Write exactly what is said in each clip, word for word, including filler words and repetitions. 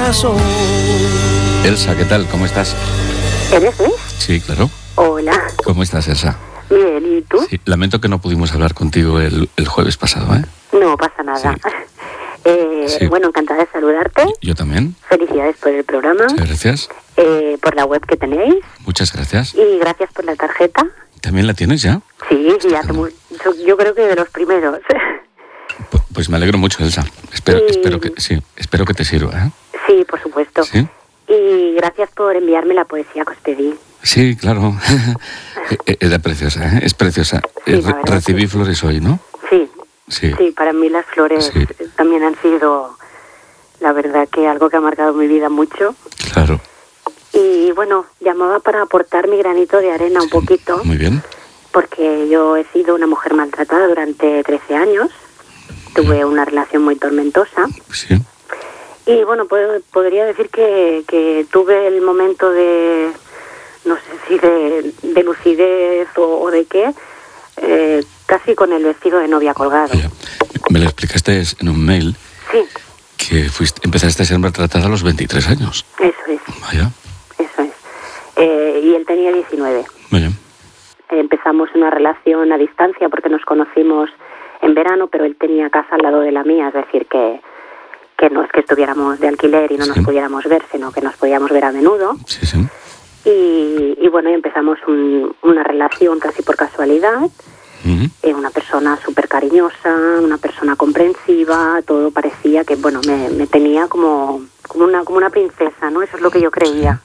corazón. Elsa, ¿qué tal? ¿Cómo estás? ¿Eres Luis? Sí, claro. Hola. ¿Cómo estás, Elsa? Bien, ¿y tú? Sí, lamento que no pudimos hablar contigo el, el jueves pasado, ¿eh? No pasa nada. Sí. Eh, Sí. Bueno, encantada de saludarte. Yo también. Felicidades por el programa, Muchas gracias. eh, por la web que tenéis Muchas gracias. y gracias por la tarjeta. ¿También la tienes ya? Sí, sí, hace muy- yo, yo creo que de los primeros. Pu- Pues me alegro mucho, Elsa. Espero, Y- espero que sí, espero que te sirva, ¿eh? Sí, por supuesto. Sí. Y gracias por enviarme la poesía que os pedí. Sí, claro. E- Era preciosa, ¿eh? Es preciosa. Sí, Eh, la re- verdad, recibí sí. flores hoy, ¿no? Sí, Sí. sí, para mí las flores Sí. también han sido, la verdad, que algo que ha marcado mi vida mucho. Claro. Y bueno, llamaba para aportar mi granito de arena un poquito, Muy bien. porque yo he sido una mujer maltratada durante trece años. Tuve una relación muy tormentosa. Sí. Y bueno, pues, podría decir que, que tuve el momento de, no sé si de, de lucidez o, o de qué, eh, casi con el vestido de novia colgado. Mira, me lo explicaste en un mail Sí, que fuiste, empezaste a ser maltratada a los veintitrés años. eso es, Vaya. eso es. Eh, y él tenía diecinueve. Vaya. Empezamos una relación a distancia porque nos conocimos en verano, pero él tenía casa al lado de la mía, es decir, que, que no es que estuviéramos de alquiler y no Sí. nos pudiéramos ver, sino que nos podíamos ver a menudo. Sí, sí. Y, y bueno, y empezamos un- una relación casi por casualidad. Ujú. Eh, una persona súper cariñosa, una persona comprensiva, todo parecía que, bueno, me, me tenía como, como, una, como una princesa, ¿no? Eso es lo que yo creía.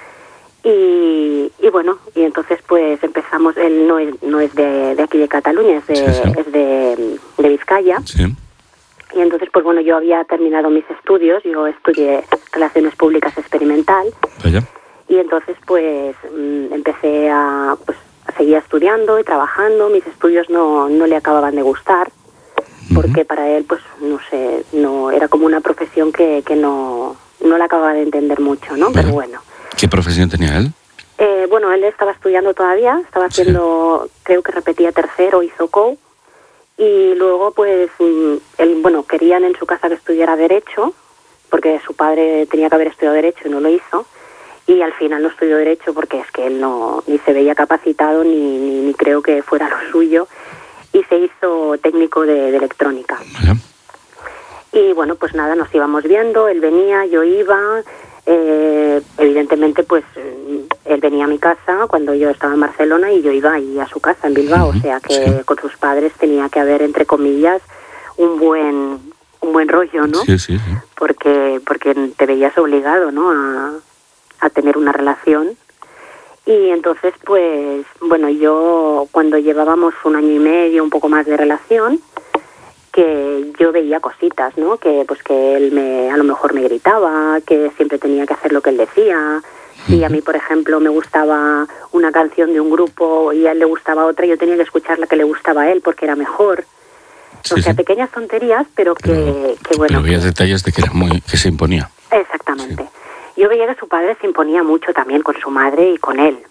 Y, y bueno, y entonces pues empezamos, él no es, no es de, de aquí de Cataluña, es de, Sí, sí. es de, de Vizcaya. Sí. Y entonces pues bueno, yo había terminado mis estudios, yo estudié Relaciones Públicas Experimental. Vaya. Y entonces pues mm, empecé a, pues, a seguir estudiando y trabajando. Mis estudios no, no le acababan de gustar, porque para él pues no sé, no era como una profesión que, que no, no la acababa de entender mucho, ¿no? Vale. Pero bueno. ¿Qué profesión tenía él? Eh, bueno, él estaba estudiando todavía, estaba Sí. haciendo, creo que repetía tercero, hizo C O U, y luego pues mm, él, bueno, querían en su casa que estudiara Derecho, porque su padre tenía que haber estudiado Derecho y no lo hizo, y al final no estudió Derecho porque es que él no ni se veía capacitado ni, ni, ni creo que fuera lo suyo, y se hizo técnico de, de electrónica. Vaya. Y bueno, pues nada, nos íbamos viendo, él venía, yo iba, eh, evidentemente pues mm, él venía a mi casa cuando yo estaba en Barcelona y yo iba ahí a su casa en Bilbao, Ujú, o sea que sí. con sus padres tenía que haber, entre comillas, un buen un buen rollo, ¿no? Sí, sí, sí. Porque porque te veías obligado, ¿no? A, a tener una relación. Y entonces, pues, bueno, yo cuando llevábamos un año y medio, un poco más de relación, que yo veía cositas, ¿no? Que pues que él me a lo mejor me gritaba, que siempre tenía que hacer lo que él decía. Si a mí, por ejemplo, me gustaba una canción de un grupo y a él le gustaba otra, yo tenía que escuchar la que le gustaba a él porque era mejor. Sí, O sea, sí. pequeñas tonterías, pero que, Pero, que bueno. pero veías que- detalles de que era muy, que se imponía. Exactamente. Yo veía que su padre se imponía mucho también con su madre y con él.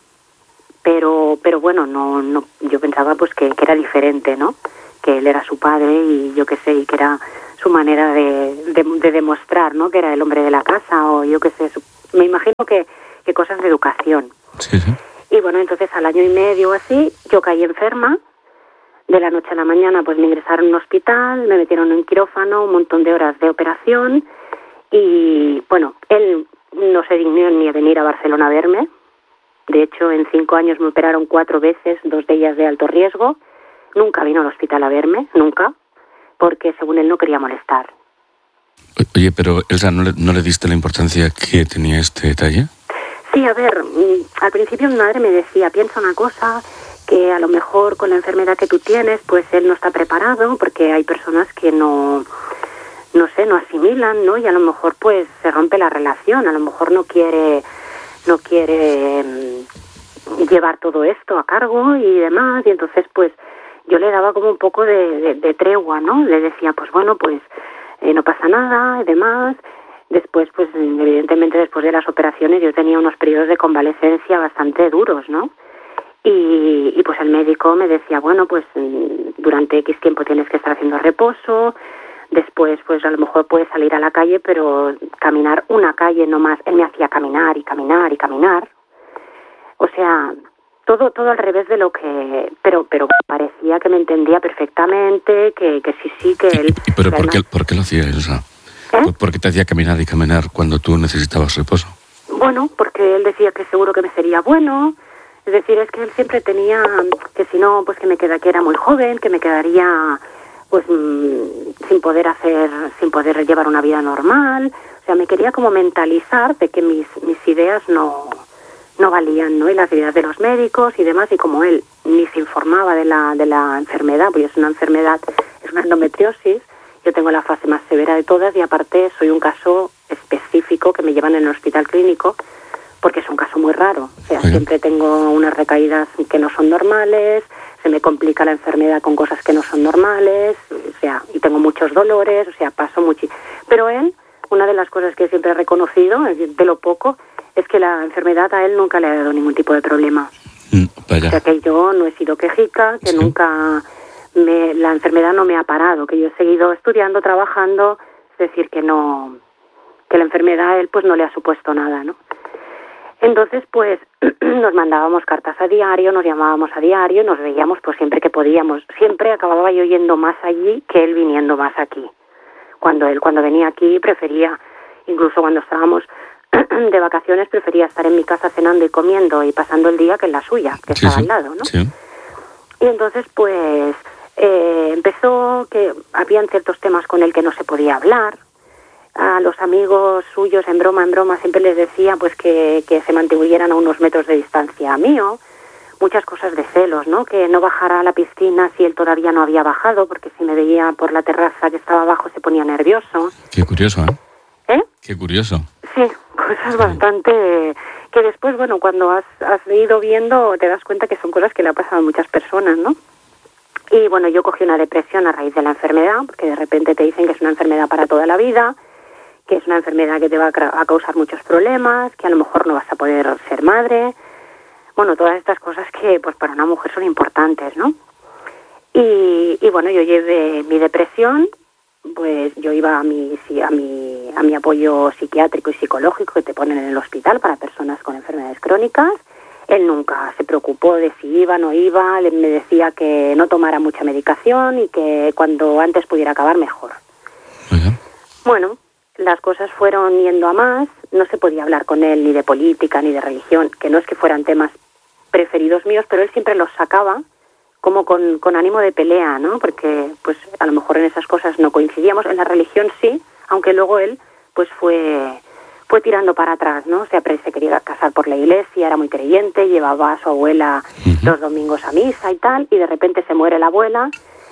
Pero pero bueno, no no yo pensaba pues que, que era diferente, ¿no? Que él era su padre y yo qué sé, y que era su manera de, de, de demostrar, ¿no? Que era el hombre de la casa o yo qué sé. Su, me imagino que, que cosas de educación. Sí, sí. Y bueno, entonces al año y medio o así, yo caí enferma. De la noche a la mañana pues me ingresaron en un hospital, me metieron en quirófano, un montón de horas de operación. Y bueno, él no se dignó ni a venir a Barcelona a verme. De hecho, en cinco años me operaron cuatro veces, dos de ellas de alto riesgo. Nunca vino al hospital a verme, nunca, porque según él no quería molestar. O- Oye, pero Elsa, ¿no le, no le diste la importancia que tenía este detalle? Sí, a ver, mm, al principio mi madre me decía, piensa una cosa, que a lo mejor con la enfermedad que tú tienes, pues él no está preparado, porque hay personas que no, no sé, no asimilan, ¿no? Y a lo mejor pues se rompe la relación, a lo mejor no quiere, no quiere mm, llevar todo esto a cargo y demás, y entonces pues yo le daba como un poco de, de, de tregua, ¿no? Le decía, pues bueno, pues eh, no pasa nada y demás. Después, pues evidentemente después de las operaciones yo tenía unos periodos de convalecencia bastante duros, ¿no? Y, y pues el médico me decía, bueno, pues durante X tiempo tienes que estar haciendo reposo, Después, pues a lo mejor puedes salir a la calle, pero caminar una calle no más. Él me hacía caminar y caminar y caminar. O sea, todo todo al revés de lo que... Pero pero parecía que me entendía perfectamente, que, que sí, sí, que él... ¿Y, pero que por, además, qué, por qué lo hacía Elsa? ¿Eh? ¿Por, ¿Por qué te hacía caminar y caminar cuando tú necesitabas reposo? Bueno, porque él decía que seguro que me sería bueno. Es decir, es que él siempre tenía que si no, pues que me queda, que era muy joven, que me quedaría pues mmm, sin poder hacer, sin poder llevar una vida normal. O sea, me quería como mentalizar de que mis mis ideas no no valían, ¿no? Y las ideas de los médicos y demás, y como él ni se informaba de la de la enfermedad, pues es una enfermedad, es una endometriosis. Yo tengo la fase más severa de todas y aparte soy un caso específico que me llevan en el hospital clínico porque es un caso muy raro. O sea, sí. Siempre tengo unas recaídas que no son normales, se me complica la enfermedad con cosas que no son normales, o sea, y tengo muchos dolores, o sea, paso mucho. Pero él, una de las cosas que siempre he reconocido, de lo poco, es que la enfermedad a él nunca le ha dado ningún tipo de problema. Mm, vaya. O sea, que yo no he sido quejica, que sí. nunca... Me, la enfermedad no me ha parado, que yo he seguido estudiando, trabajando, es decir, que no, que la enfermedad a él pues no le ha supuesto nada, ¿no? Entonces, pues, nos mandábamos cartas a diario, nos llamábamos a diario, nos veíamos pues siempre que podíamos. Siempre acababa yo yendo más allí que él viniendo más aquí. Cuando él, cuando venía aquí, prefería, incluso cuando estábamos de vacaciones, prefería estar en mi casa cenando y comiendo y pasando el día que en la suya, que sí, estaba sí. al lado, ¿no? Sí. Y entonces, pues... Eh, empezó que habían ciertos temas con el que no se podía hablar. A los amigos suyos, en broma, en broma, siempre les decía pues que, que se mantuvieran a unos metros de distancia mío. Muchas cosas de celos, ¿no? Que no bajara a la piscina si él todavía no había bajado, porque si me veía por la terraza que estaba abajo se ponía nervioso. Qué curioso, ¿eh? ¿Eh? Qué curioso. Sí, cosas sí. bastante... que después, bueno, cuando has, has ido viendo te das cuenta que son cosas que le ha pasado a muchas personas, ¿no? Y bueno, yo cogí una depresión a raíz de la enfermedad, porque de repente te dicen que es una enfermedad para toda la vida, que es una enfermedad que te va a causar muchos problemas, que a lo mejor no vas a poder ser madre. Bueno, todas estas cosas que pues para una mujer son importantes, ¿no? Y, y bueno, yo llevé mi depresión, pues yo iba a mi, a mi, a mi apoyo psiquiátrico y psicológico que te ponen en el hospital para personas con enfermedades crónicas. Él nunca se preocupó de si iba o no iba, me decía que no tomara mucha medicación y que cuando antes pudiera acabar mejor. Uh-huh. Bueno, las cosas fueron yendo a más, no se podía hablar con él ni de política ni de religión, que no es que fueran temas preferidos míos, pero él siempre los sacaba como con, con ánimo de pelea, ¿no? Porque pues a lo mejor en esas cosas no coincidíamos, en la religión sí, aunque luego él pues fue... fue tirando para atrás, ¿no? O sea, se quería casar por la iglesia, era muy creyente, llevaba a su abuela uh-huh. los domingos a misa y tal, y de repente se muere la abuela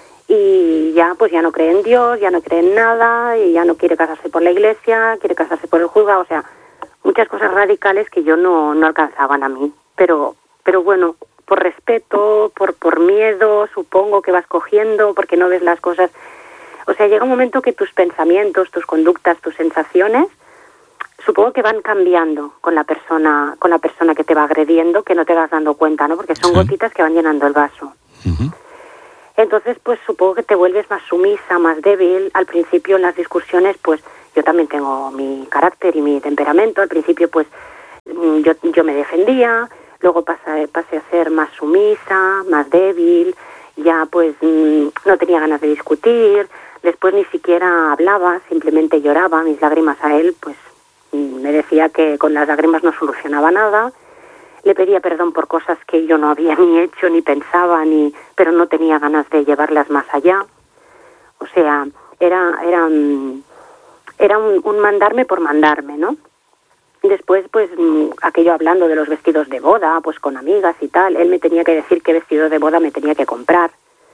y ya pues ya no cree en Dios, ya no cree en nada, y ya no quiere casarse por la iglesia, quiere casarse por el juzgado, o sea, muchas cosas radicales que yo no, no alcanzaban a mí, pero pero bueno, por respeto, por, por miedo, supongo que vas cogiendo, porque no ves las cosas, o sea, llega un momento que tus pensamientos, tus conductas, tus sensaciones supongo que van cambiando con la persona con la persona que te va agrediendo, que no te vas dando cuenta, ¿no? Porque son sí. gotitas que van llenando el vaso. Uh-huh. Entonces, pues supongo que te vuelves más sumisa, más débil. Al principio en las discusiones, pues yo también tengo mi carácter y mi temperamento. Al principio, pues yo, yo me defendía, luego pasé, pasé a ser más sumisa, más débil, ya pues no tenía ganas de discutir, después ni siquiera hablaba, simplemente lloraba, mis lágrimas a él, pues me decía que con las lágrimas no solucionaba nada, le pedía perdón por cosas que yo no había ni hecho, ni pensaba, ni pero no tenía ganas de llevarlas más allá. O sea, era era, era un, un mandarme por mandarme, ¿no? Después, pues, aquello hablando de los vestidos de boda, pues con amigas y tal, él me tenía que decir qué vestido de boda me tenía que comprar,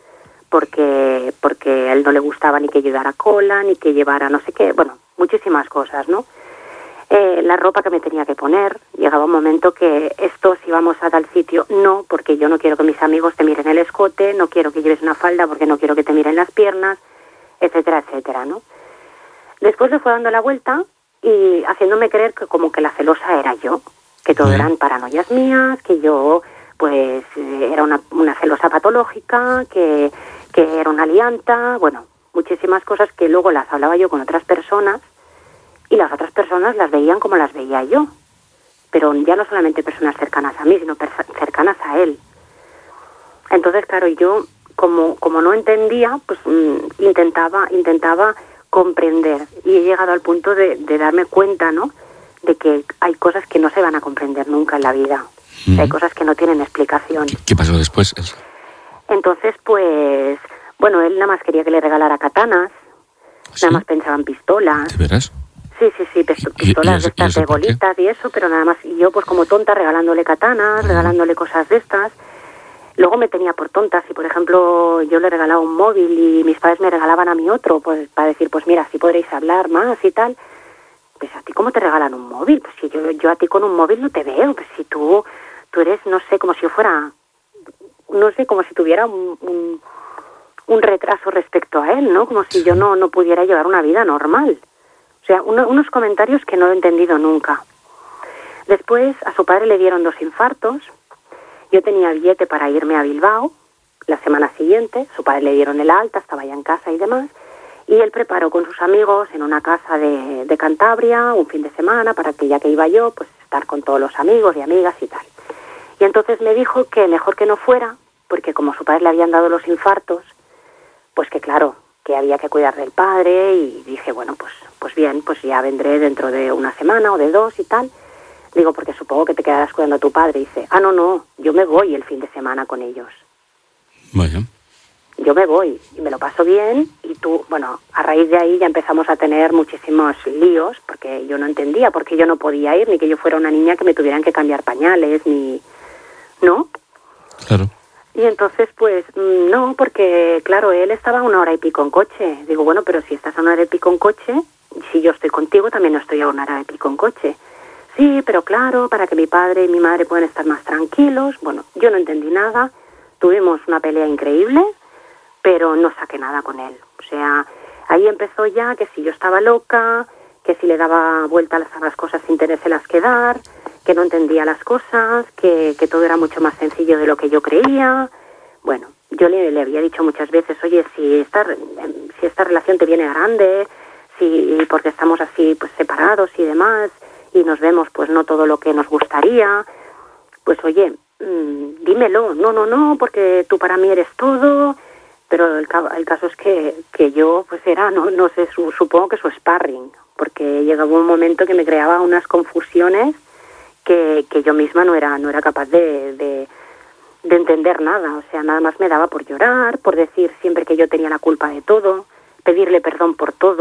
porque porque a él no le gustaba ni que llevara cola, ni que llevara no sé qué, bueno, muchísimas cosas, ¿no? Eh, la ropa que me tenía que poner, llegaba un momento que esto, si vamos a tal sitio, no, porque yo no quiero que mis amigos te miren el escote, no quiero que lleves una falda porque no quiero que te miren las piernas, etcétera, etcétera, ¿no? Después le fue dando la vuelta y haciéndome creer que como que la celosa era yo, que todo eran paranoias mías, que yo pues era una, una celosa patológica, que, que era una lianta, bueno, muchísimas muchísimas cosas que luego las hablaba yo con otras personas y las otras personas las veían como las veía yo. Pero ya no solamente personas cercanas a mí, sino cercanas a él. Entonces, claro, yo, como, como no entendía, pues mmm, intentaba, intentaba comprender. Y he llegado al punto de, de darme cuenta, ¿no?, de que hay cosas que no se van a comprender nunca en la vida. Mm. Hay cosas que no tienen explicación. ¿Qué, qué pasó después, Elsa? Entonces, pues, bueno, él nada más quería que le regalara katanas, ¿sí? Nada más pensaba en pistolas. ¿De veras? Sí, sí, sí, pistolas de estas de bolitas y eso, pero nada más. Y yo, pues como tonta, regalándole katanas, uh-huh. regalándole cosas de estas. Luego me tenía por tonta. Si, por ejemplo, yo le regalaba un móvil y mis padres me regalaban a mí otro, pues para decir, pues mira, así podréis hablar más y tal. Pues a ti, ¿cómo te regalan un móvil? Pues si yo, yo a ti con un móvil no te veo. Pues si tú, tú eres, no sé, como si yo fuera, no sé, como si tuviera un, un, un retraso respecto a él, ¿no? Como si yo no, no pudiera llevar una vida normal. O sea, uno, unos comentarios que no he entendido nunca. Después, a su padre le dieron dos infartos. Yo tenía billete para irme a Bilbao la semana siguiente. Su padre le dieron el alta, estaba ya en casa y demás. Y él preparó con sus amigos en una casa de, de Cantabria un fin de semana para que, ya que iba yo, pues estar con todos los amigos y amigas y tal. Y entonces me dijo que mejor que no fuera, porque como a su padre le habían dado los infartos, pues que claro, que había que cuidar del padre. Y dije, bueno, pues, pues bien, pues ya vendré dentro de una semana o de dos y tal. Digo, porque supongo que te quedarás cuidando a tu padre. Y dice, ah, no, no, yo me voy el fin de semana con ellos. Vaya. Yo me voy y me lo paso bien y tú, bueno, a raíz de ahí ya empezamos a tener muchísimos líos porque yo no entendía por qué yo no podía ir, ni que yo fuera una niña que me tuvieran que cambiar pañales, ni... ¿no? Claro. Y entonces, pues, no, porque, claro, él estaba a una hora y pico en coche. Digo, bueno, pero si estás a una hora y pico en coche, si yo estoy contigo, también estoy a una hora y pico en coche. Sí, pero claro, para que mi padre y mi madre puedan estar más tranquilos. Bueno, yo no entendí nada. Tuvimos una pelea increíble, pero no saqué nada con él. O sea, ahí empezó ya que si yo estaba loca, que si le daba vueltas a las cosas sin tenérselas que dar, que no entendía las cosas, que, que todo era mucho más sencillo de lo que yo creía. Bueno, yo le, le había dicho muchas veces, oye, si esta, si esta relación te viene grande, si porque estamos así pues separados y demás, y nos vemos pues no todo lo que nos gustaría, pues oye, mmm, dímelo. No, no, no, porque tú para mí eres todo. Pero el, el caso es que, que yo pues era, no, no sé, su, supongo que su sparring, porque llegaba un momento que me creaba unas confusiones que, que yo misma no era, no era capaz de, de, de entender nada. O sea, nada más me daba por llorar, por decir siempre que yo tenía la culpa de todo, pedirle perdón por todo.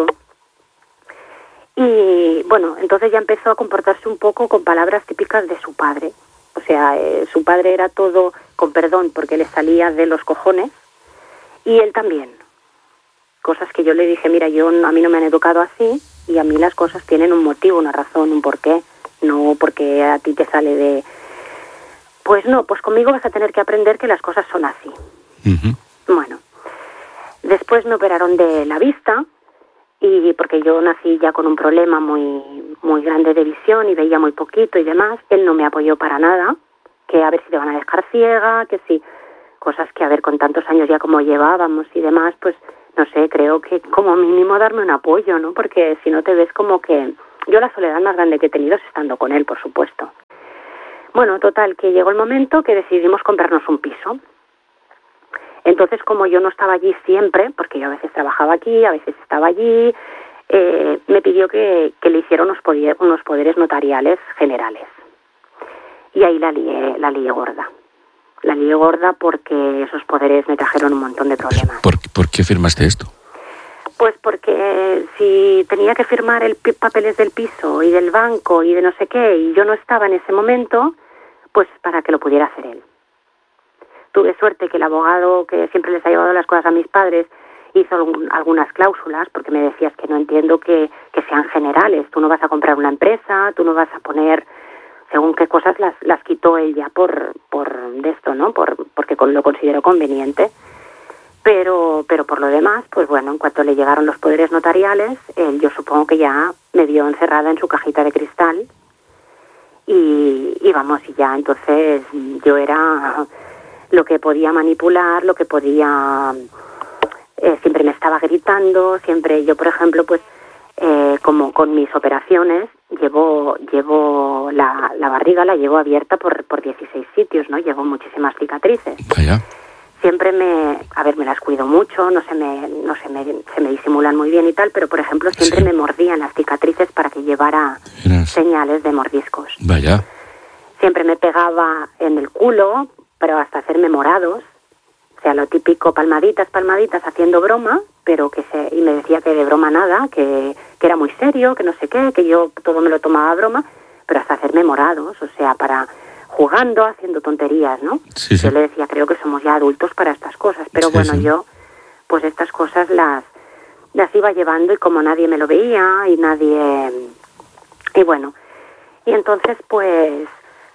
Y bueno, entonces ya empezó a comportarse un poco con palabras típicas de su padre. O sea, eh, su padre era todo con perdón porque le salía de los cojones. Y él también. Cosas que yo le dije, mira, yo a mí no me han educado así y a mí las cosas tienen un motivo, una razón, un porqué. No porque a ti te sale de... Pues no, pues conmigo vas a tener que aprender que las cosas son así. Uh-huh. Bueno, después me operaron de la vista y porque yo nací ya con un problema muy, muy grande de visión y veía muy poquito y demás. Él no me apoyó para nada, que a ver si te van a dejar ciega, que si... Cosas que, a ver, con tantos años ya como llevábamos y demás, pues, no sé, creo que como mínimo darme un apoyo, ¿no? Porque si no te ves como que... Yo la soledad más grande que he tenido es estando con él, por supuesto. Bueno, total, que llegó el momento que decidimos comprarnos un piso. Entonces, como yo no estaba allí siempre, porque yo a veces trabajaba aquí, a veces estaba allí, eh, me pidió que, que le hiciera unos, poder, unos poderes notariales generales. Y ahí la lié, la lié gorda. La lié gorda porque esos poderes me trajeron un montón de problemas. ¿Por, por qué firmaste esto? Pues porque si tenía que firmar el papeles del piso y del banco y de no sé qué, y yo no estaba en ese momento, pues para que lo pudiera hacer él. Tuve suerte que el abogado que siempre les ha llevado las cosas a mis padres hizo algún, algunas cláusulas, porque me decías que no entiendo que, que sean generales. Tú no vas a comprar una empresa, tú no vas a poner... según qué cosas las las quitó él ya por por de esto, ¿no? Por porque lo consideró conveniente. Pero pero por lo demás, pues bueno, en cuanto le llegaron los poderes notariales, él yo supongo que ya me vio encerrada en su cajita de cristal. Y, y vamos, y ya entonces yo era lo que podía manipular, lo que podía eh, siempre me estaba gritando, siempre yo, por ejemplo, pues eh, como con mis operaciones, llevo llevo la, la barriga, la llevo abierta por, por dieciséis sitios, ¿no? Llevo muchísimas cicatrices. Vaya. Siempre me, a ver, me las cuido mucho, no se me, no se me, se me disimulan muy bien y tal, pero por ejemplo siempre Sí. me mordían las cicatrices para que llevara Eras- señales de mordiscos. Vaya. Siempre me pegaba en el culo, pero hasta hacerme morados. O sea, lo típico, palmaditas, palmaditas, haciendo broma, pero que se, y me decía que de broma nada, que, que era muy serio, que no sé qué, que yo todo me lo tomaba a broma, pero hasta hacerme morados, o sea, para jugando, haciendo tonterías, ¿no? Sí, sí. Yo le decía, creo que somos ya adultos para estas cosas, pero Sí, bueno, sí. yo, pues estas cosas las, las iba llevando y como nadie me lo veía y nadie, y bueno, y entonces pues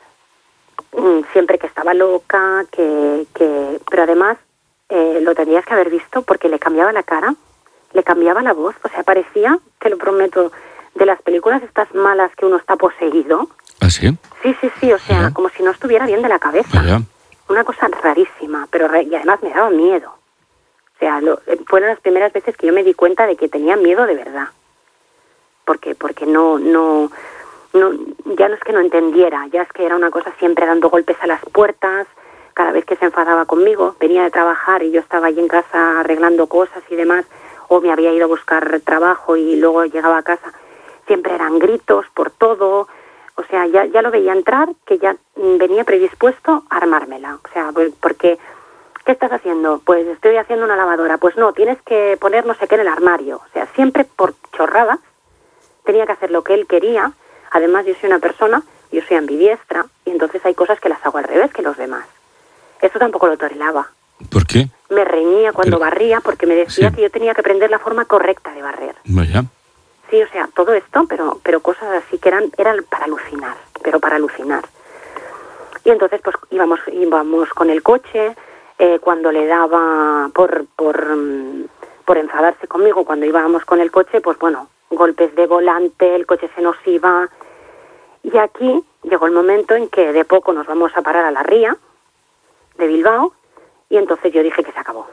mm, siempre que estaba loca, que, que pero además eh, lo tendrías que haber visto porque le cambiaba la cara, le cambiaba la voz, o sea, parecía, te lo prometo, de las películas estas malas que uno está poseído. ¿Ah, sí? Sí, sí, sí, o sea, Ajá. como si no estuviera bien de la cabeza. Vaya. Una cosa rarísima, pero re- y además me daba miedo. O sea, lo, eh, fueron las primeras veces que yo me di cuenta de que tenía miedo de verdad. Porque porque no no no ya no es que no entendiera, ya es que era una cosa siempre dando golpes a las puertas, cada vez que se enfadaba conmigo, venía de trabajar y yo estaba allí en casa arreglando cosas y demás, o me había ido a buscar trabajo y luego llegaba a casa, siempre eran gritos por todo. O sea, ya, ya lo veía entrar, que ya mm, venía predispuesto a armármela. O sea, pues, porque, ¿qué estás haciendo? Pues estoy haciendo una lavadora. Pues no, tienes que poner no sé qué en el armario. O sea, siempre por chorradas tenía que hacer lo que él quería. Además, yo soy una persona, yo soy ambidiestra, y entonces hay cosas que las hago al revés que los demás. Eso tampoco lo toleraba. ¿Por qué? Me reñía cuando Pero- barría porque me decía Sí. que yo tenía que aprender la forma correcta de barrer. Vaya. Sí, o sea, todo esto, pero pero cosas así que eran eran para alucinar, pero para alucinar. Y entonces pues íbamos íbamos con el coche, eh, cuando le daba por por mm, por enfadarse conmigo, cuando íbamos con el coche, pues bueno, golpes de volante, el coche se nos iba. Y aquí llegó el momento en que de poco nos vamos a parar a la ría de Bilbao y entonces yo dije que se acabó.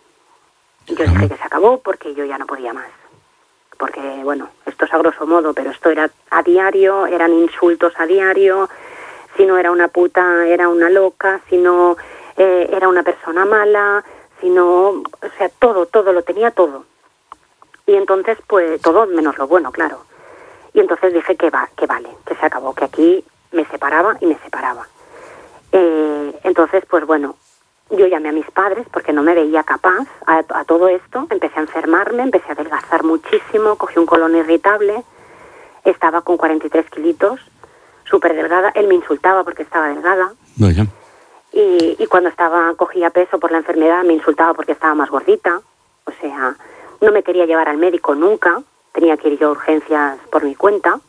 Yo dije que se acabó porque yo ya no podía más. Porque, bueno, esto es a grosso modo, pero esto era a diario, eran insultos a diario, si no era una puta, era una loca, si no eh, era una persona mala, si no, o sea, todo, todo, lo tenía todo. Y entonces, pues, todo menos lo bueno, claro. Y entonces dije que va, que vale, que se acabó, que aquí me separaba y me separaba. Eh, entonces, pues bueno, yo llamé a mis padres porque no me veía capaz a, a todo esto. Empecé a enfermarme, empecé a adelgazar muchísimo, cogí un colon irritable, estaba con cuarenta y tres kilitos, súper delgada. Él me insultaba porque estaba delgada. Vaya. Y, y cuando estaba cogía peso por la enfermedad me insultaba porque estaba más gordita. O sea, no me quería llevar al médico nunca, tenía que ir yo a urgencias por mi cuenta.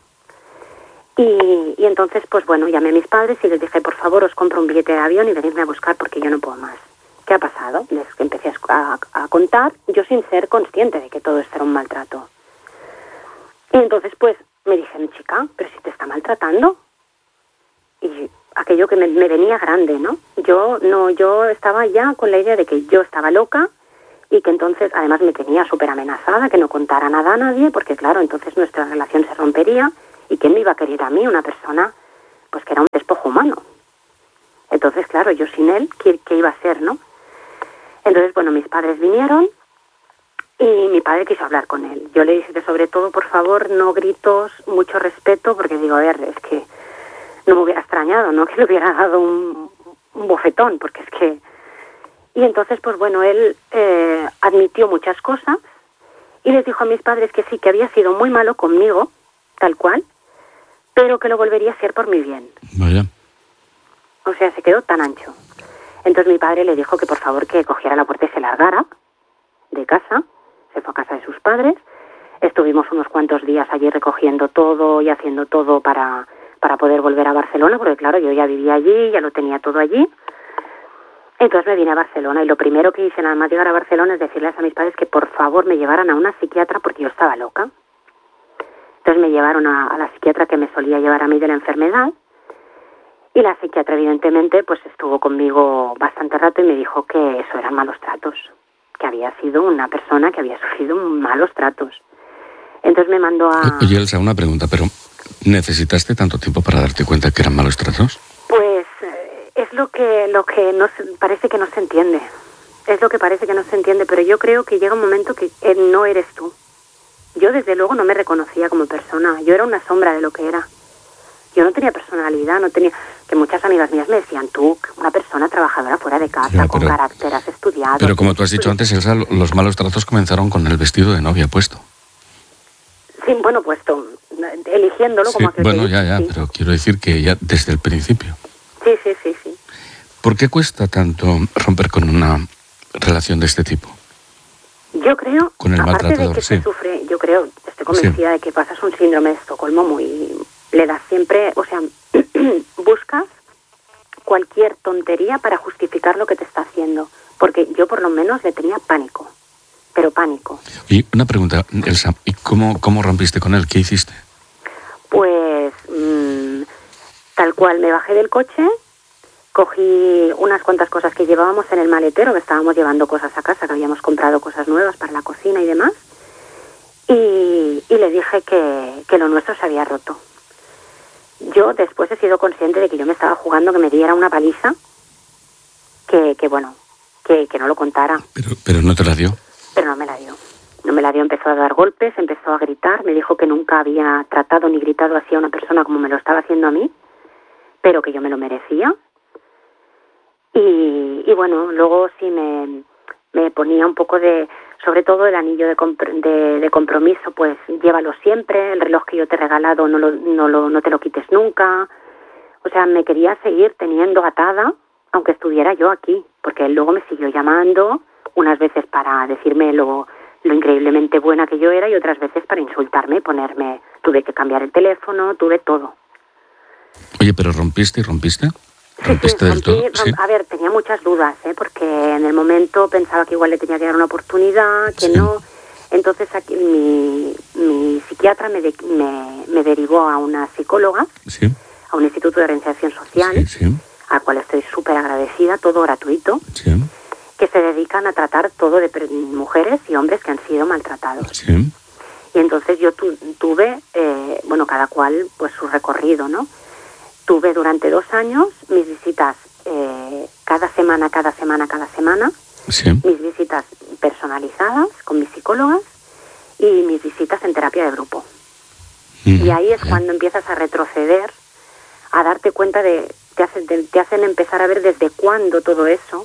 Y, y entonces, pues bueno, llamé a mis padres y les dije, por favor, os compro un billete de avión y venidme a buscar porque yo no puedo más. ¿Qué ha pasado? Les empecé a, a, a contar, yo sin ser consciente de que todo esto era un maltrato. Y entonces, pues, me dijeron, chica, pero si te está maltratando. Y aquello que me, me venía grande, ¿no? Yo no, yo estaba ya con la idea de que yo estaba loca y que entonces, además, me tenía súper amenazada, que no contara nada a nadie, porque claro, entonces nuestra relación se rompería. ¿Y quién me iba a querer a mí? Una persona, pues que era un despojo humano. Entonces, claro, yo sin él, ¿qué, qué iba a ser, no? Entonces, bueno, mis padres vinieron y mi padre quiso hablar con él. Yo le dije que sobre todo, por favor, no gritos, mucho respeto, porque digo, a ver, es que no me hubiera extrañado, ¿no? Que le hubiera dado un, un bofetón, porque es que... Y entonces, pues bueno, él eh, admitió muchas cosas y les dijo a mis padres que sí, que había sido muy malo conmigo, tal cual, pero que lo volvería a ser por mi bien. Vaya. O sea, se quedó tan ancho. Entonces mi padre le dijo que por favor que cogiera la puerta y se largara de casa. Se fue a casa de sus padres. Estuvimos unos cuantos días allí recogiendo todo y haciendo todo para, para poder volver a Barcelona, porque claro, yo ya vivía allí, ya lo tenía todo allí. Entonces me vine a Barcelona y lo primero que hice nada más llegar a Barcelona es decirles a mis padres que por favor me llevaran a una psiquiatra porque yo estaba loca. Entonces me llevaron a, a la psiquiatra que me solía llevar a mí de la enfermedad y la psiquiatra evidentemente pues estuvo conmigo bastante rato y me dijo que eso eran malos tratos, que había sido una persona que había sufrido malos tratos. Entonces me mandó a... Oye, Elsa, una pregunta, pero ¿necesitaste tanto tiempo para darte cuenta que eran malos tratos? Pues eh, es lo que lo que no se, parece que no se entiende. Es lo que parece que no se entiende, pero yo creo que llega un momento que eh, no eres tú. Yo desde luego no me reconocía como persona, yo era una sombra de lo que era. Yo no tenía personalidad, no tenía... Que muchas amigas mías me decían, tú, una persona trabajadora fuera de casa, ya, pero, con carácter, has estudiado... Pero como tú has dicho antes, Elsa, los malos tratos comenzaron con el vestido de novia puesto. Sí, bueno, puesto, eligiéndolo sí, como aquel bueno, que ya, ya, sí. Pero quiero decir que ya desde el principio. Sí, sí, sí, sí. ¿Por qué cuesta tanto romper con una relación de este tipo? Yo creo, con el aparte de que sí. se sufre, yo creo, estoy convencida sí. de que pasas un síndrome de Estocolmo muy... Le das siempre, o sea, buscas cualquier tontería para justificar lo que te está haciendo. Porque yo por lo menos le tenía pánico, pero pánico. Y una pregunta, Elsa, ¿y cómo, cómo rompiste con él? ¿Qué hiciste? Pues mmm, tal cual, me bajé del coche, cogí unas cuantas cosas que llevábamos en el maletero, que estábamos llevando cosas a casa, que habíamos comprado cosas nuevas para la cocina y demás, y, y le dije que, que lo nuestro se había roto. Yo después he sido consciente de que yo me estaba jugando que me diera una paliza, que, que bueno, que, que no lo contara. Pero, pero no te la dio. Pero no me la dio. No me la dio, empezó a dar golpes, empezó a gritar, me dijo que nunca había tratado ni gritado así a una persona como me lo estaba haciendo a mí, pero que yo me lo merecía. Y, y bueno, luego sí me, me ponía un poco de... Sobre todo el anillo de, compr- de, de compromiso, pues llévalo siempre, el reloj que yo te he regalado no, lo, no, lo, no te lo quites nunca. O sea, me quería seguir teniendo atada, aunque estuviera yo aquí, porque él luego me siguió llamando, unas veces para decirme lo, lo increíblemente buena que yo era y otras veces para insultarme y ponerme... Tuve que cambiar el teléfono, tuve todo. Oye, pero ¿rompiste y rompiste? ¿Rompiste sí, sí, rompí, del todo? ¿Sí? A ver, tenía muchas dudas, ¿eh? Porque en el momento pensaba que igual le tenía que dar una oportunidad, que sí. no. Entonces aquí mi, mi psiquiatra me, de, me, me derivó a una psicóloga, sí. a un instituto de reinserción social, sí, sí. al cual estoy súper agradecida, todo gratuito, sí. que se dedican a tratar todo de mujeres y hombres que han sido maltratados. Sí. Y entonces yo tu, tuve, eh, bueno, cada cual pues su recorrido, ¿no? Tuve durante dos años mis visitas eh, cada semana, cada semana, cada semana, sí. mis visitas personalizadas con mis psicólogas y mis visitas en terapia de grupo. Mm, y ahí es yeah. cuando empiezas a retroceder, a darte cuenta de, te hacen, de, te hacen empezar a ver desde cuándo todo eso,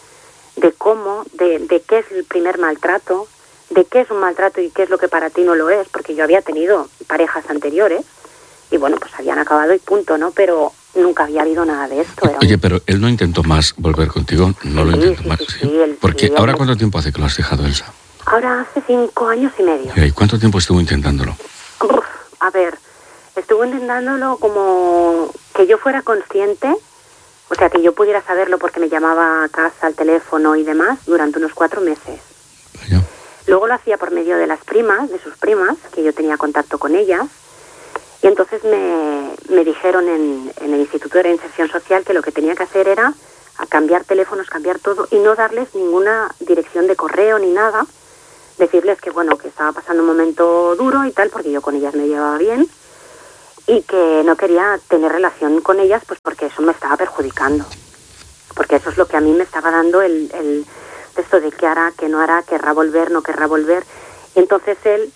de cómo, de, de qué es el primer maltrato, de qué es un maltrato y qué es lo que para ti no lo es, porque yo había tenido parejas anteriores, y bueno, pues habían acabado y punto, ¿no? Pero nunca había habido nada de esto. Era Oye, un... pero él no intentó más volver contigo, no sí, lo intentó sí, más. Sí, sí. sí, él, Porque sí, ahora, él... ¿cuánto tiempo hace que lo has dejado, Elsa? Ahora hace cinco años y medio. ¿Y cuánto tiempo estuvo intentándolo? Uf, a ver, estuvo intentándolo como que yo fuera consciente, o sea, que yo pudiera saberlo porque me llamaba a casa, al teléfono y demás, durante unos cuatro meses. Vaya. Luego lo hacía por medio de las primas, de sus primas, que yo tenía contacto con ellas. Y entonces me, me dijeron en, en el Instituto de Reinserción Social que lo que tenía que hacer era a cambiar teléfonos, cambiar todo y no darles ninguna dirección de correo ni nada. Decirles que, bueno, que estaba pasando un momento duro y tal, porque yo con ellas me llevaba bien y que no quería tener relación con ellas pues porque eso me estaba perjudicando. Porque eso es lo que a mí me estaba dando el, el esto de qué hará, qué no hará, querrá volver, no querrá volver. Y entonces él...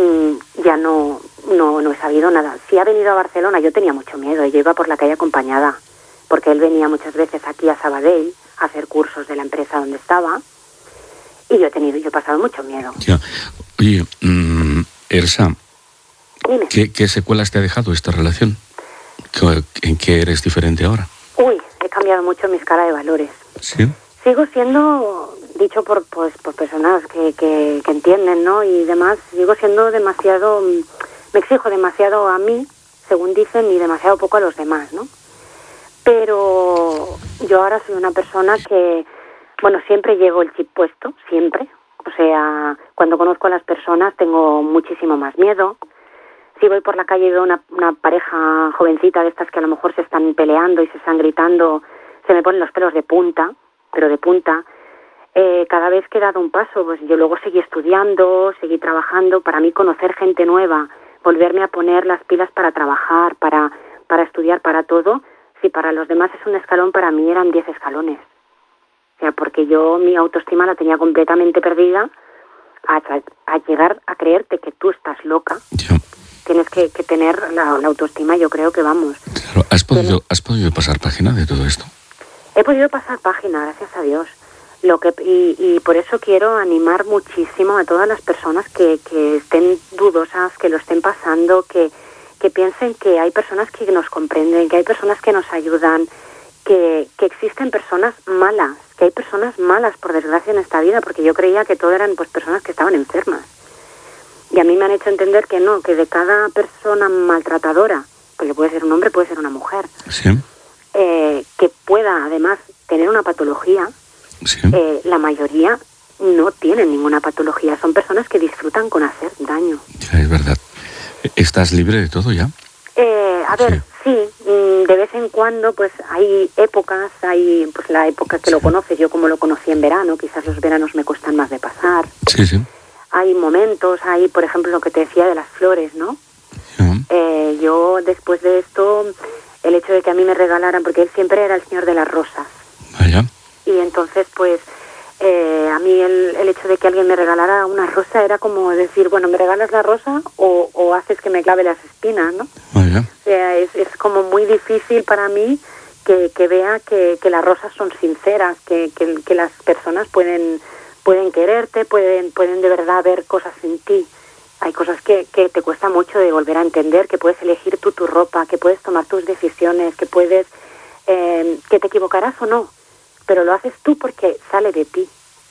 ya no, no no he sabido nada. Si ha venido a Barcelona, yo tenía mucho miedo, yo iba por la calle acompañada, porque él venía muchas veces aquí a Sabadell a hacer cursos de la empresa donde estaba, y yo he tenido, yo he pasado mucho miedo. Ya. Oye, mmm, Elsa, Dime. ¿qué, ¿qué secuelas te ha dejado esta relación? ¿En qué eres diferente ahora? Uy, he cambiado mucho mi escala de valores. ¿Sí? Sigo siendo, dicho por pues por personas que, que, que entienden, ¿no? Y demás, sigo siendo demasiado, me exijo demasiado a mí, según dicen, y demasiado poco a los demás, ¿no? Pero yo ahora soy una persona que, bueno, siempre llevo el chip puesto, siempre. O sea, cuando conozco a las personas tengo muchísimo más miedo. Si voy por la calle y veo una, una pareja jovencita de estas que a lo mejor se están peleando y se están gritando, se me ponen los pelos de punta, pero de punta. eh, cada vez que he dado un paso, pues yo luego seguí estudiando, seguí trabajando. Para mí conocer gente nueva, volverme a poner las pilas para trabajar, para, para estudiar, para todo, si para los demás es un escalón, para mí eran diez escalones. O sea, porque yo mi autoestima la tenía completamente perdida. A, a llegar a creerte que tú estás loca, yo. tienes que, que tener la, la autoestima, yo creo que vamos. Claro, ¿has podido, ¿has podido pasar página de todo esto? He podido pasar página, gracias a Dios. Lo que y, y por eso quiero animar muchísimo a todas las personas que, que estén dudosas, que lo estén pasando, que, que piensen que hay personas que nos comprenden, que hay personas que nos ayudan, que, que existen personas malas, que hay personas malas, por desgracia, en esta vida, porque yo creía que todo eran pues personas que estaban enfermas. Y a mí me han hecho entender que no, que de cada persona maltratadora, porque puede ser un hombre, puede ser una mujer, sí. eh, que pueda además tener una patología, sí. eh, la mayoría no tienen ninguna patología, son personas que disfrutan con hacer daño. Ya, es verdad. ¿Estás libre de todo ya? Eh, a ver, sí. sí, de vez en cuando pues hay épocas, hay pues la época que sí. lo conoces, yo como lo conocí en verano, quizás los veranos me cuestan más de pasar. Sí, sí. Hay momentos, hay por ejemplo lo que te decía de las flores, ¿no? Sí. Eh, yo después de esto, el hecho de que a mí me regalaran, porque él siempre era el señor de las rosas. Vaya. Y entonces pues eh, a mí el, el hecho de que alguien me regalara una rosa era como decir, bueno, ¿me regalas la rosa o, o haces que me clave las espinas, no? Vaya. O sea, es, es como muy difícil para mí que, que vea que, que las rosas son sinceras, que, que, que las personas pueden pueden quererte, pueden pueden de verdad ver cosas en ti. Hay cosas que, que te cuesta mucho de volver a entender, que puedes elegir tú tu ropa, que puedes tomar tus decisiones, que puedes, eh, que te equivocarás o no, pero lo haces tú porque sale de ti.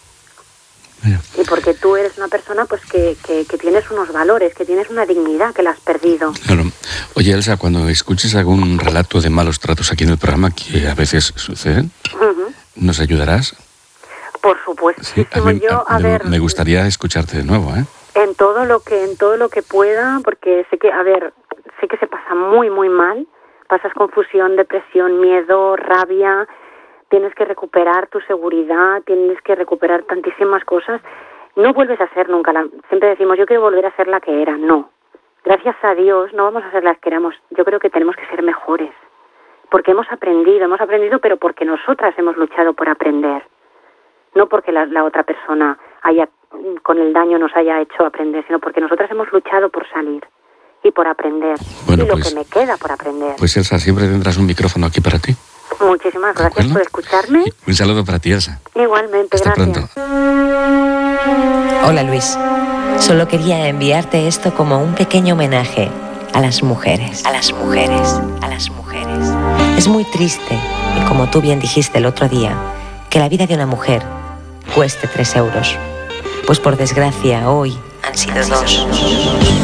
Vaya. Y porque tú eres una persona pues que, que, que tienes unos valores, que tienes una dignidad que la has perdido. Claro. Oye, Elsa, cuando escuches algún relato de malos tratos aquí en el programa, que a veces suceden, uh-huh. ¿nos ayudarás? Por supuesto. Sí, a mí, yo, a, a ver, me gustaría escucharte de nuevo, ¿eh? En todo lo que en todo lo que pueda, porque sé que, a ver, sé que se pasa muy, muy mal. Pasas confusión, depresión, miedo, rabia. Tienes que recuperar tu seguridad, tienes que recuperar tantísimas cosas. No vuelves a ser nunca la... Siempre decimos, yo quiero volver a ser la que era. No. Gracias a Dios no vamos a ser las que éramos. Yo creo que tenemos que ser mejores. Porque hemos aprendido, hemos aprendido, pero porque nosotras hemos luchado por aprender. No porque la, la otra persona haya, con el daño nos haya hecho aprender, sino porque nosotras hemos luchado por salir y por aprender. Bueno, y lo pues, que me queda por aprender. Pues Elsa, siempre tendrás un micrófono aquí para ti. Muchísimas gracias por escucharme. Y un saludo para ti, Elsa. Igualmente, Hasta gracias. Pronto. Hola, Luis. Solo quería enviarte esto como un pequeño homenaje a las mujeres. A las mujeres. A las mujeres. Es muy triste, y como tú bien dijiste el otro día, que la vida de una mujer cueste tres euros. Pues por desgracia, hoy han sido han dos. Sido dos.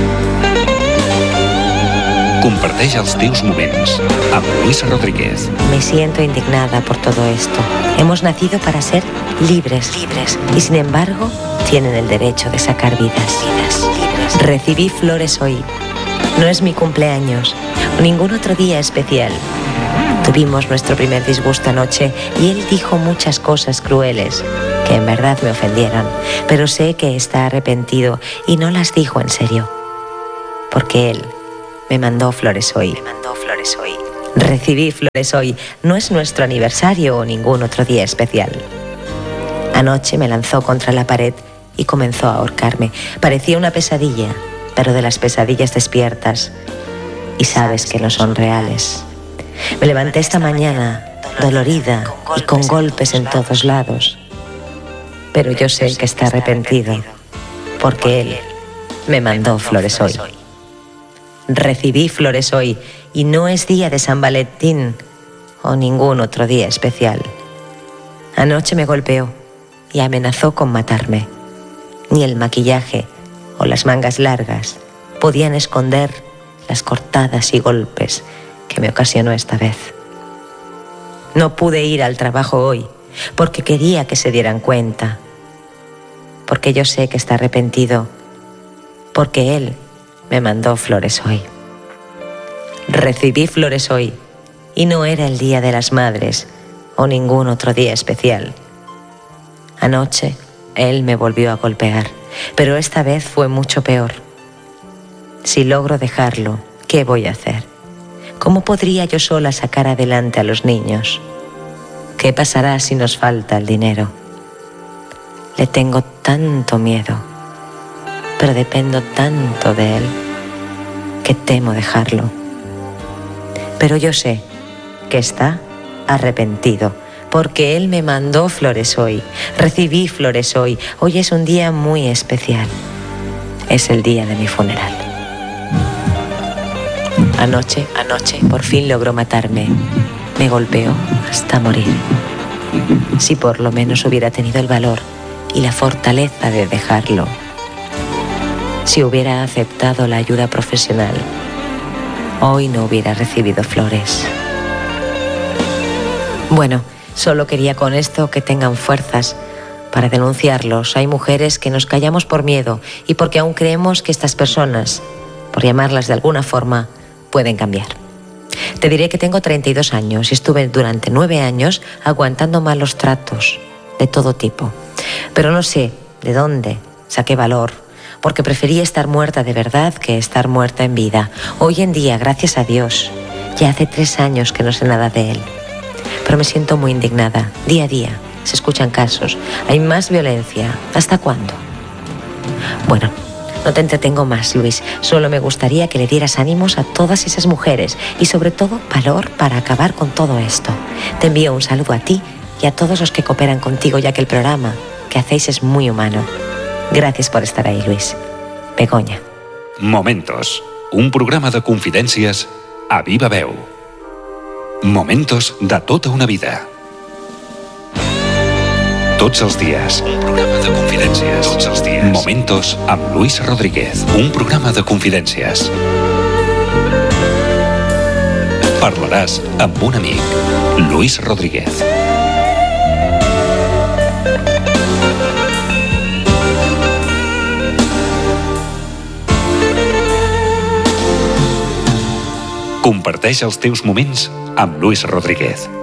Comparteix els teus moments amb Luis Rodríguez. Me siento indignada por todo esto. Hemos nacido para ser libres, libres, y sin embargo tienen el derecho de sacar vidas. Vidas, libres. Recibí flores hoy. No es mi cumpleaños, o ningún otro día especial. Tuvimos nuestro primer disgusto anoche y él dijo muchas cosas crueles que en verdad me ofendieron, pero sé que está arrepentido y no las dijo en serio, porque él me mandó flores hoy. Me mandó flores hoy. Recibí flores hoy. No es nuestro aniversario o ningún otro día especial. Anoche me lanzó contra la pared y comenzó a ahorcarme. Parecía una pesadilla, pero de las pesadillas despiertas y sabes que no son reales. Me levanté esta mañana dolorida y con golpes en todos lados, pero yo sé que está arrepentido porque él me mandó flores hoy. Recibí flores hoy y no es día de San Valentín o ningún otro día especial. Anoche me golpeó y amenazó con matarme. Ni el maquillaje o las mangas largas podían esconder las cortadas y golpes que me ocasionó esta vez. No pude ir al trabajo hoy porque quería que se dieran cuenta, porque yo sé que está arrepentido, porque él me mandó flores hoy. Recibí flores hoy y no era el Día de las Madres o ningún otro día especial. Anoche, él me volvió a golpear, pero esta vez fue mucho peor. Si logro dejarlo, ¿qué voy a hacer? ¿Cómo podría yo sola sacar adelante a los niños? ¿Qué pasará si nos falta el dinero? Le tengo tanto miedo, pero dependo tanto de él, que temo dejarlo. Pero yo sé que está arrepentido, porque él me mandó flores hoy, recibí flores hoy. Hoy es un día muy especial. Es el día de mi funeral. Anoche, anoche, por fin logró matarme. Me golpeó hasta morir. Si por lo menos hubiera tenido el valor y la fortaleza de dejarlo. Si hubiera aceptado la ayuda profesional, hoy no hubiera recibido flores. Bueno, solo quería con esto que tengan fuerzas para denunciarlos. Hay mujeres que nos callamos por miedo y porque aún creemos que estas personas, por llamarlas de alguna forma, pueden cambiar. Te diré que tengo treinta y dos años y estuve durante nueve años aguantando malos tratos de todo tipo. Pero no sé de dónde saqué valor, porque prefería estar muerta de verdad que estar muerta en vida. Hoy en día, gracias a Dios, ya hace tres años que no sé nada de él. Pero me siento muy indignada. Día a día se escuchan casos. Hay más violencia. ¿Hasta cuándo? Bueno, no te entretengo más, Luis. Solo me gustaría que le dieras ánimos a todas esas mujeres y sobre todo valor para acabar con todo esto. Te envío un saludo a ti y a todos los que cooperan contigo, ya que el programa que hacéis es muy humano. Gracias por estar ahí, Luis. Begoña. Momentos. Un programa de confidències a viva veu. Momentos de tota una vida. Tots els dies. Un programa de confidències. Tots els dies. Momentos amb Luis Rodríguez. Un programa de confidències. Parlaràs amb un amic. Luis Rodríguez. Comparteix els teus moments amb Luis Rodríguez.